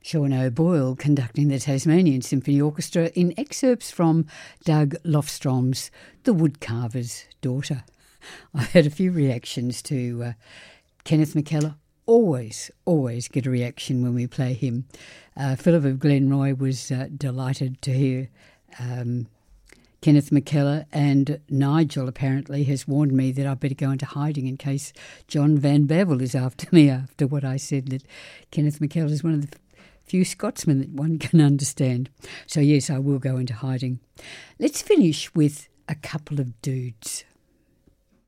Sean O'Boyle conducting the Tasmanian Symphony Orchestra in excerpts from Doug Lofstrom's The Woodcarver's Daughter. I've had a few reactions to Kenneth McKellar. Always get a reaction when we play him. Philip of Glenroy was delighted to hear Kenneth McKellar, and Nigel apparently has warned me that I better go into hiding in case John Van Bavel is after me after what I said, that Kenneth McKellar is one of the few Scotsmen that one can understand. So yes, I will go into hiding. Let's finish with a couple of dudes.